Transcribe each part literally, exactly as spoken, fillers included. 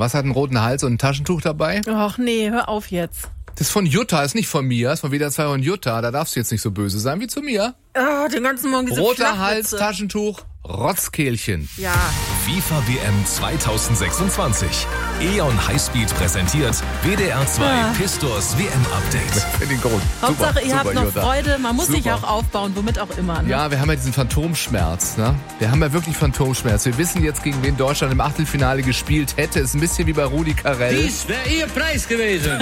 Was hat einen roten Hals und ein Taschentuch dabei? Ach nee, hör auf jetzt. Das ist von Jutta, ist nicht von mir, ist von W D R zwei und Jutta. Da darfst du jetzt nicht so böse sein wie zu mir. Oh, den ganzen Morgen diese Roter Hals, Flachwitze. Taschentuch, Rotzkehlchen. Ja. FIFA W M zwanzig sechsundzwanzig. E.ON Highspeed präsentiert W D R zwei Ah. Pistors W M-Update. Finde ich gut. Hauptsache, Super, ihr habt super, noch Jutta. Freude. Man muss sich Super. auch aufbauen, womit auch immer. Ne? Ja, wir haben ja diesen Phantomschmerz, ne? Wir haben ja wirklich Phantomschmerz. Wir wissen jetzt, gegen wen Deutschland im Achtelfinale gespielt hätte. Ist ein bisschen wie bei Rudi Carrell. Dies wäre Ihr Preis gewesen.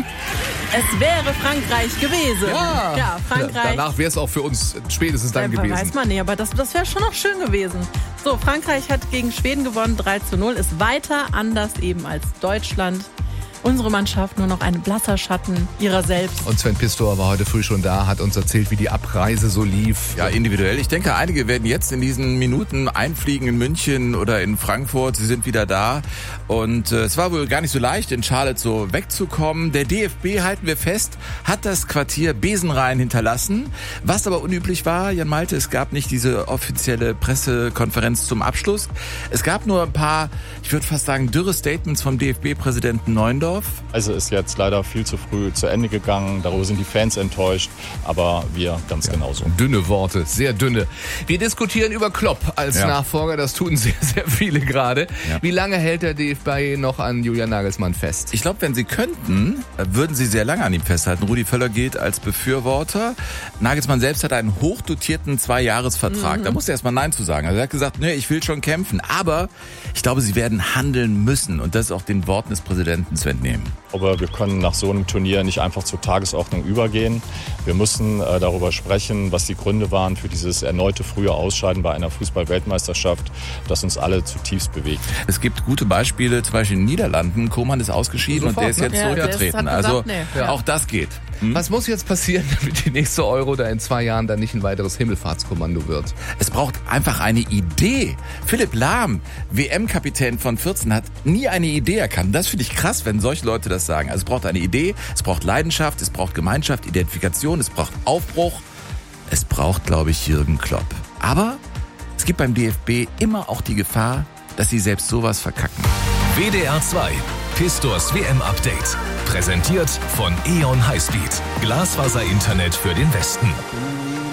Es wäre Frankreich gewesen. Ja. Ja, Frankreich. Danach wäre es auch für uns spätestens dann Ja, gewesen. Weiß man nicht, aber das, das wäre schon noch schön gewesen. So, Frankreich hat gegen Schweden gewonnen, drei zu null, ist weiter anders eben als Deutschland. Unsere Mannschaft nur noch ein blasser Schatten ihrer selbst. Und Sven Pistor war heute früh schon da, hat uns erzählt, wie die Abreise so lief. Ja, individuell. Ich denke, einige werden jetzt in diesen Minuten einfliegen in München oder in Frankfurt. Sie sind wieder da. Und äh, es war wohl gar nicht so leicht, in Charlotte so wegzukommen. Der D F B, halten wir fest, hat das Quartier Besenrein hinterlassen. Was aber unüblich war, Jan Malte, es gab nicht diese offizielle Pressekonferenz zum Abschluss. Es gab nur ein paar, ich würde fast sagen, dürre Statements vom D F B-Präsidenten Neuendorf. Also ist jetzt leider viel zu früh zu Ende gegangen. Darüber sind die Fans enttäuscht, aber wir ganz ja. genauso. Dünne Worte, sehr dünne. Wir diskutieren über Klopp als ja. Nachfolger. Das tun sehr, sehr viele gerade. Ja. Wie lange hält der D F B noch an Julian Nagelsmann fest? Ich glaube, wenn sie könnten, würden sie sehr lange an ihm festhalten. Rudi Völler gilt als Befürworter. Nagelsmann selbst hat einen hochdotierten Zweijahresvertrag. Mhm. Da muss er erstmal Nein zu sagen. Also er hat gesagt, nee, ich will schon kämpfen. Aber ich glaube, sie werden handeln müssen. Und das ist auch den Worten des Präsidenten zu entnehmen. Aber wir können nach so einem Turnier nicht einfach zur Tagesordnung übergehen. Wir müssen äh, darüber sprechen, was die Gründe waren für dieses erneute frühe Ausscheiden bei einer Fußball-Weltmeisterschaft, das uns alle zutiefst bewegt. Es gibt gute Beispiele, zum Beispiel in den Niederlanden. Koman ist ausgeschieden Sofort, und der ist jetzt ne? zurückgetreten. Ja, also nee. ja. auch das geht. Hm? Was muss jetzt passieren, damit die nächste Euro da in zwei Jahren dann nicht ein weiteres Himmelfahrtskommando wird? Es braucht einfach eine Idee. Philipp Lahm, W M-Kapitän von vierzehn, hat nie eine Idee erkannt. Das finde ich krass, wenn solche Leute das sagen. Also es braucht eine Idee, es braucht Leidenschaft, es braucht Gemeinschaft, Identifikation, es braucht Aufbruch. Es braucht, glaube ich, Jürgen Klopp. Aber es gibt beim D F B immer auch die Gefahr, dass sie selbst sowas verkacken. W D R zwei, Pistors W M-Update. Präsentiert von E.ON Highspeed. Glasfaser-Internet für den Westen.